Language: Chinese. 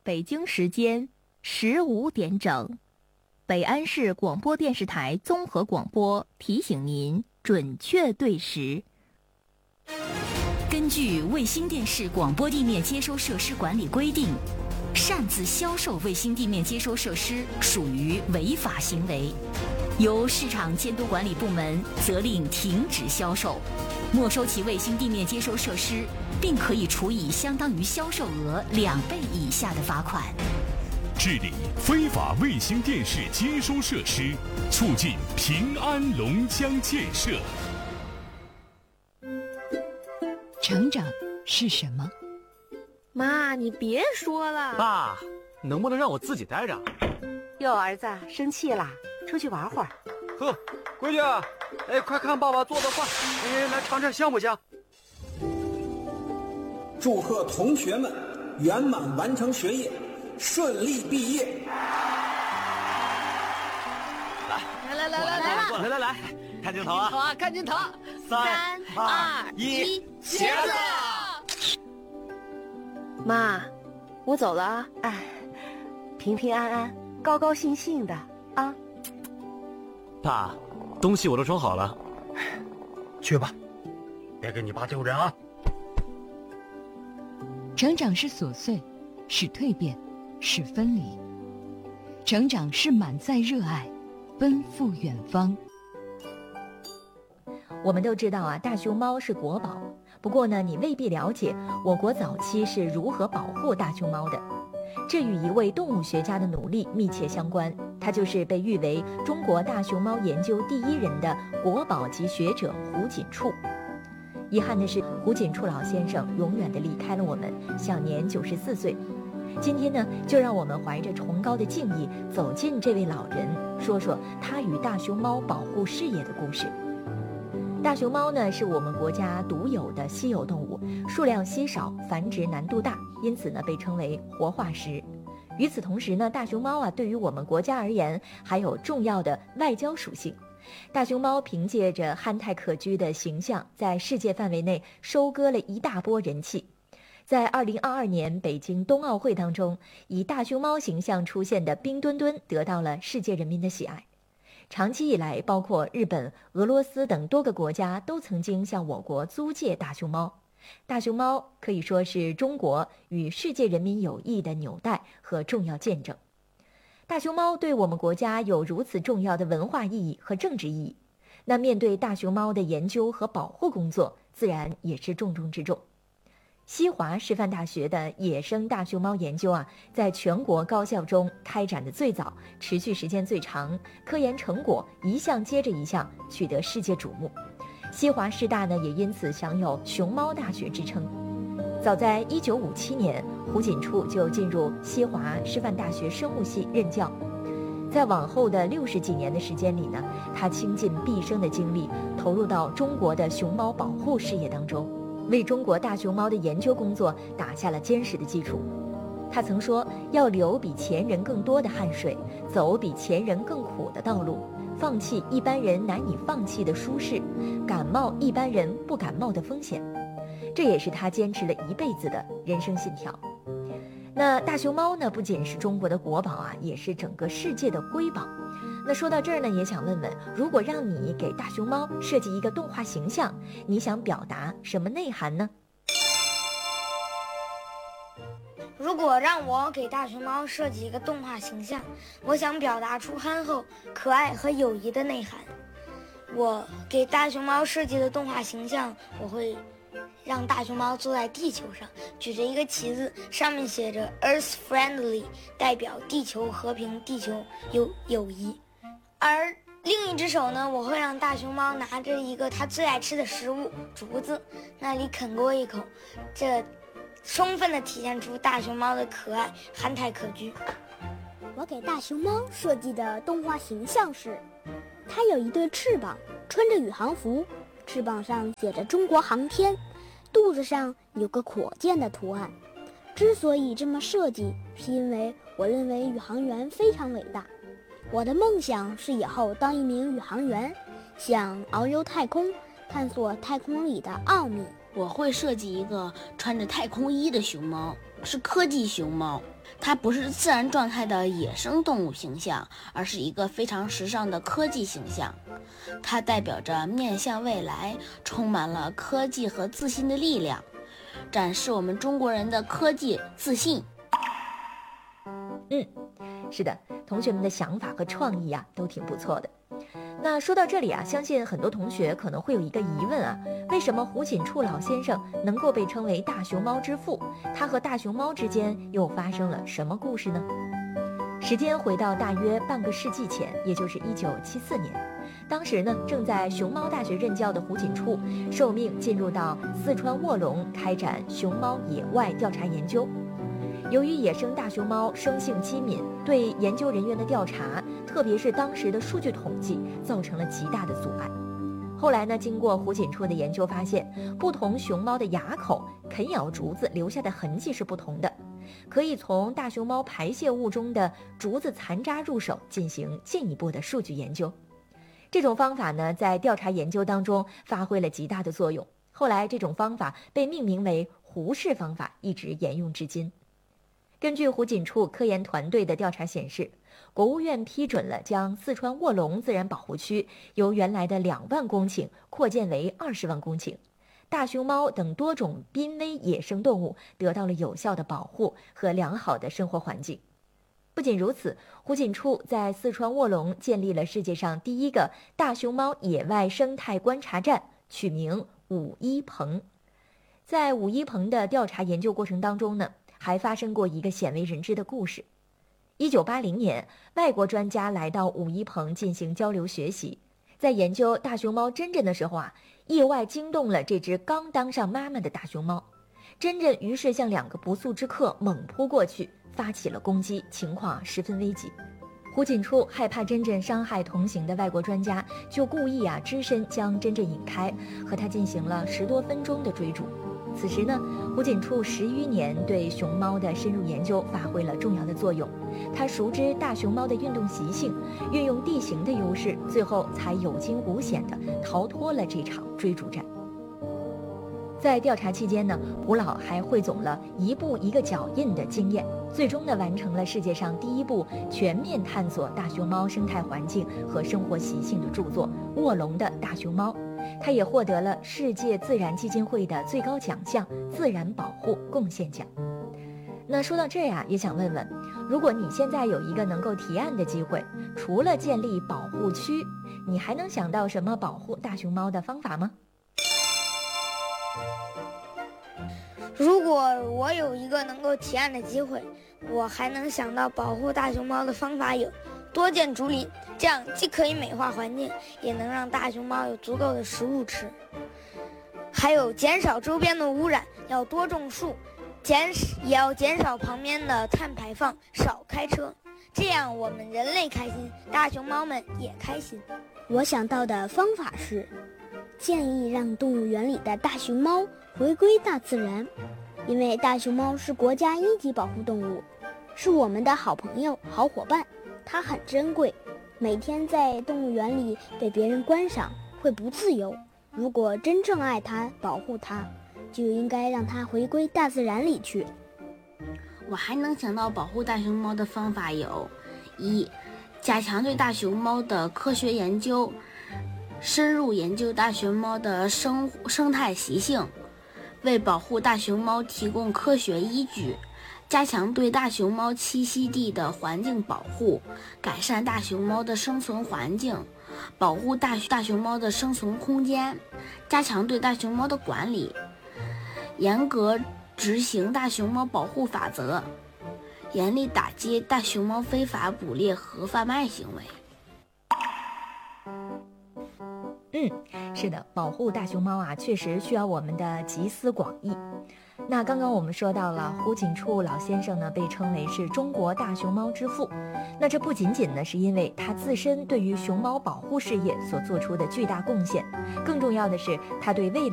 北京时间15点整，北安市广播电视台综合广播提醒您准确对时。 根据卫星电视广播地面接收设施管理规定，擅自销售卫星地面接收设施属于违法行为，由市场监督管理部门责令停止销售，没收其卫星地面接收设施，并可以处以相当于销售额2倍以下的罚款。 治理非法卫星电视接收设施，促进平安龙江建设。 成长是什么？ 妈，你别说了。 爸，能不能让我自己待着？ 哟，儿子生气啦，出去玩会儿。 呵，闺女，哎，快看爸爸做的饭，哎，来尝尝香不香？ 祝贺同学们圆满完成学业，顺利毕业。 来，看镜头啊！ 看镜头 ！3、2、1，茄子！ 妈，我走了啊！ 哎，平平安安，高高兴兴的啊！ 爸，东西我都装好了， 去吧，别给你爸丢人啊！ 成长是琐碎，是蜕变，是分离。成长是满载热爱，奔赴远方。 我们都知道啊，大熊猫是国宝。不过呢，你未必了解我国早期是如何保护大熊猫的。这与一位动物学家的努力密切相关，他就是被誉为中国大熊猫研究第一人的国宝级学者胡锦处。遗憾的是，胡锦处老先生永远地离开了我们，享年94岁。今天呢，就让我们怀着崇高的敬意走进这位老人，说说他与大熊猫保护事业的故事。大熊猫呢，是我们国家独有的稀有动物，数量稀少，繁殖难度大，因此呢，被称为活化石。与此同时呢，大熊猫对于我们国家而言，还有重要的外交属性。大熊猫凭借着憨态可掬的形象，在世界范围内收割了一大波人气。在2022年北京冬奥会当中，以大熊猫形象出现的冰墩墩得到了世界人民的喜爱。长期以来，包括日本、俄罗斯等多个国家都曾经向我国租借大熊猫。大熊猫可以说是中国与世界人民友谊的纽带和重要见证。大熊猫对我们国家有如此重要的文化意义和政治意义，那面对大熊猫的研究和保护工作，自然也是重中之重。西华师范大学的野生大熊猫研究在全国高校中开展的最早，持续时间最长，科研成果一项接着一项取得世界瞩目。西华师大呢，也因此享有熊猫大学之称。早在1957年，胡锦处就进入西华师范大学生物系任教。在往后的60几年的时间里呢，他倾尽毕生的精力，投入到中国的熊猫保护事业当中，为中国大熊猫的研究工作打下了坚实的基础。他曾说，要流比前人更多的汗水，走比前人更苦的道路，放弃一般人难以放弃的舒适，敢冒一般人不敢冒的风险。这也是他坚持了一辈子的人生信条。那大熊猫呢，不仅是中国的国宝也是整个世界的瑰宝。那说到这儿呢，也想问问，如果让你给大熊猫设计一个动画形象，你想表达什么内涵呢？ 如果让我给大熊猫设计一个动画形象，我想表达出憨厚、可爱和友谊的内涵。我给大熊猫设计的动画形象，我会让大熊猫坐在地球上，举着一个旗子，上面写着 Earth Friendly， 代表地球和平、地球友谊。而另一只手呢，我会让大熊猫拿着一个它最爱吃的食物竹子，那里啃过一口，这充分地体现出大熊猫的可爱、憨态可掬。 我给大熊猫设计的动画形象是，它有一对翅膀，穿着宇航服，翅膀上写着中国航天，肚子上有个火箭的图案。之所以这么设计，是因为我认为宇航员非常伟大。我的梦想是以后当一名宇航员，想遨游太空，探索太空里的奥秘。 我会设计一个穿着太空衣的熊猫，是科技熊猫。它不是自然状态的野生动物形象，而是一个非常时尚的科技形象。它代表着面向未来，充满了科技和自信的力量，展示我们中国人的科技自信。 是的，同学们的想法和创意啊都挺不错的。那说到这里啊，相信很多同学可能会有一个疑问啊，为什么胡锦处老先生能够被称为大熊猫之父？他和大熊猫之间又发生了什么故事呢？时间回到大约半个世纪前，也就是1974年，当时呢正在熊猫大学任教的胡锦处受命进入到四川卧龙开展熊猫野外调查研究。由于野生大熊猫生性机敏，对研究人员的调查，特别是当时的数据统计，造成了极大的阻碍。后来呢，经过胡锦处的研究发现，不同熊猫的牙口啃咬竹子留下的痕迹是不同的，可以从大熊猫排泄物中的竹子残渣入手进行进一步的数据研究。这种方法呢，在调查研究当中发挥了极大的作用。后来这种方法被命名为胡氏方法，一直沿用至今。根据胡锦处科研团队的调查显示，国务院批准了将四川卧龙自然保护区由原来的2万公顷扩建为20万公顷，大熊猫等多种濒危野生动物得到了有效的保护和良好的生活环境。不仅如此，胡锦处在四川卧龙建立了世界上第一个大熊猫野外生态观察站，取名五一棚。在五一棚的调查研究过程当中呢，还发生过一个鲜为人知的故事。1980年，外国专家来到五一棚进行交流学习，在研究大熊猫珍珍的时候啊，意外惊动了这只刚当上妈妈的大熊猫。珍珍于是向2个不速之客猛扑过去，发起了攻击，情况十分危急。胡锦处害怕珍珍伤害同行的外国专家，就故意只身将珍珍引开，和他进行了10多分钟的追逐。此时呢，胡锦处10余年对熊猫的深入研究发挥了重要的作用。他熟知大熊猫的运动习性，运用地形的优势，最后才有惊无险地逃脱了这场追逐战。在调查期间呢，胡老还汇总了一步一个脚印的经验，最终呢完成了世界上第一部全面探索大熊猫生态环境和生活习性的著作《卧龙的大熊猫》。他也获得了世界自然基金会的最高奖项自然保护贡献奖。那说到这也想问问，如果你现在有一个能够提案的机会，除了建立保护区，你还能想到什么保护大熊猫的方法吗？ 如果我有一个能够提案的机会，我还能想到保护大熊猫的方法有多建竹林，这样既可以美化环境，也能让大熊猫有足够的食物吃。还有减少周边的污染，要多种树，也要减少旁边的碳排放，少开车，这样我们人类开心，大熊猫们也开心。 我想到的方法是，建议让动物园里的大熊猫回归大自然，因为大熊猫是国家1级保护动物，是我们的好朋友、好伙伴，它很珍贵，每天在动物园里被别人观赏会不自由。如果真正爱它、保护它，就应该让它回归大自然里去。 我还能想到保护大熊猫的方法有：一、加强对大熊猫的科学研究，深入研究大熊猫的生态习性，为保护大熊猫提供科学依据，加强对大熊猫栖息地的环境保护，改善大熊猫的生存环境，保护大熊猫的生存空间，加强对大熊猫的管理，严格执行大熊猫保护法则，严厉打击大熊猫非法捕猎和贩卖行为。 是的，保护大熊猫确实需要我们的集思广益。那刚刚我们说到了胡锦处老先生呢，被称为是中国大熊猫之父。那这不仅仅呢是因为他自身对于熊猫保护事业所做出的巨大贡献，更重要的是他对未来